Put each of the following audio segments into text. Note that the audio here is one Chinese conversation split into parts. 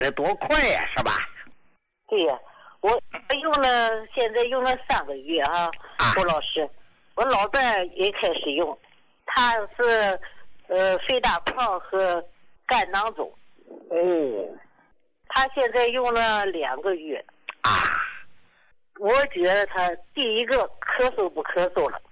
这多快呀，是吧？ 对呀，我现在用了3个月啊，郭老师，我老伴也开始用，他是肺大框和肝囊肿。 哦， 他现在用了2个月啊， 我觉得他第一个咳嗽不咳嗽了，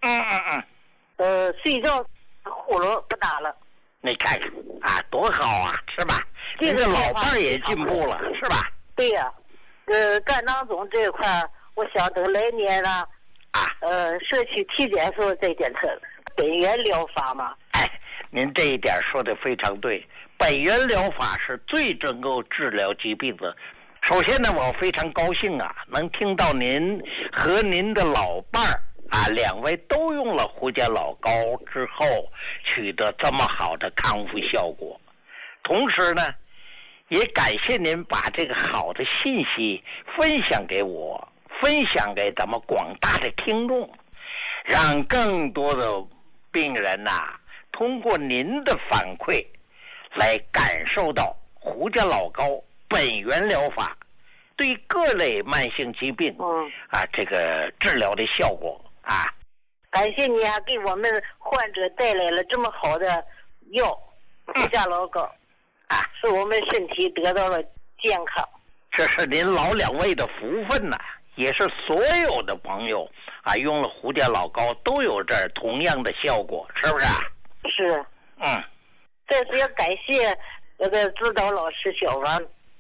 睡觉呼噜不打了。 你看看啊，多好啊，是吧？这个老伴儿也进步了，是吧？ 对呀，肝囊肿这一块，我想等来年了，社区体检时候再检测本源疗法嘛。 哎，您这一点说的非常对，本源疗法是最能够治疗疾病的。首先呢，我非常高兴啊，能听到您和您的老伴儿2位都用了胡椒老膏之后取得这么好的康复效果。同时呢，也感谢您把这个好的信息分享给我，分享给咱们广大的听众，让更多的病人通过您的反馈来感受到胡椒老膏本源疗法对各类慢性疾病这个治疗的效果啊。 感谢你给我们患者带来了这么好的药胡椒老膏使我们身体得到了健康。 这是您老2位的福分也是所有的朋友用了胡椒老膏都有这同样的效果，是不是？ 是。再次要感谢那个指导老师小王。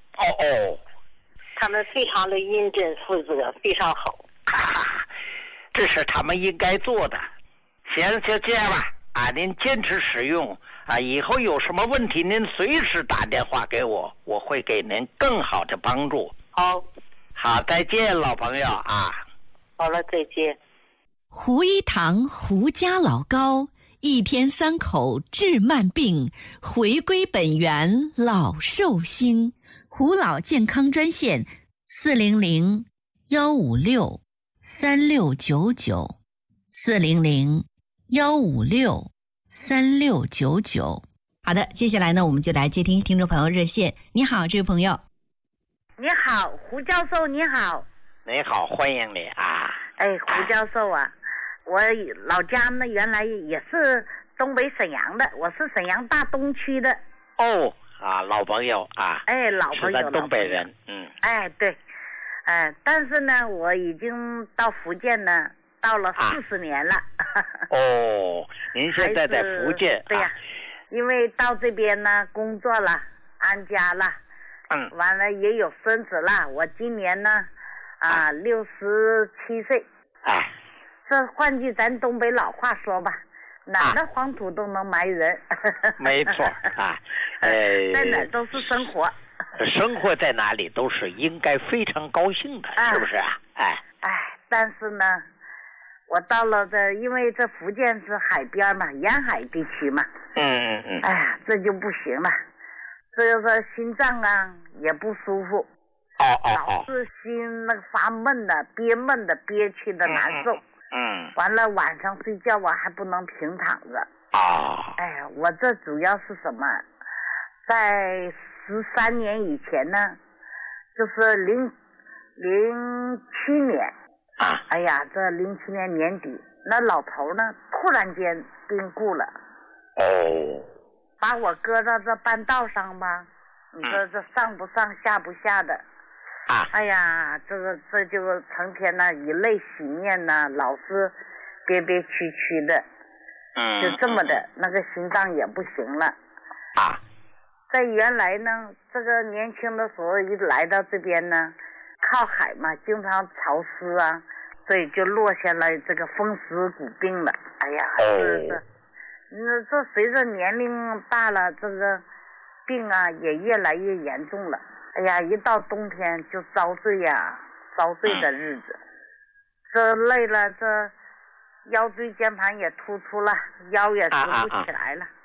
他们非常的认真负责，非常好。 这是他们应该做的。行，就这样吧。您坚持使用以后有什么问题您随时打电话给我，我会给您更好的帮助。好，再见，老朋友好了，再见。 胡一堂胡家老膏，1天3口治慢病，回归本源老寿星。胡老健康专线400-156-3699，400-156-3699。好的，接下来呢，我们就来接听听众朋友热线。你好，这位朋友。 你好，胡教授，你好。 你好，欢迎你胡教授我老家呢原来也是东北沈阳的，我是沈阳大东区的。 老朋友老朋友， 是咱东北人。 对，但是呢，我已经到福建呢，到了40年了。 您现在在福建？ 对呀，因为到这边呢工作了，安家了，完了也有孙子了。我今年呢67岁。这换句咱东北老话说吧，哪的黄土都能埋人。 没错在哪都是生活。 生活在哪里都是应该非常高兴的，是不是但是呢，我到了因为这福建是海边嘛，沿海地区嘛。这就不行了，这个心脏也不舒服。老是心那个发闷的，憋屈的难受。完了晚上睡觉还不能平躺着。我这主要是什么？在13年以前呢，就是07年。这07年年底，那老头呢突然间病故了。把我搁到这半道上吧，你说这上不上下不下的。这就成天呢以泪洗面呢，老是憋屈的。就这么的，那个心脏也不行了。在原来呢，这个年轻的时候一来到这边呢，靠海嘛，经常潮湿所以就落下了这个风湿骨病了。这随着年龄大了，这个病也越来越严重了。一到冬天就遭罪的日子。这累了，这腰椎间盘也突出了，腰也直不起来了。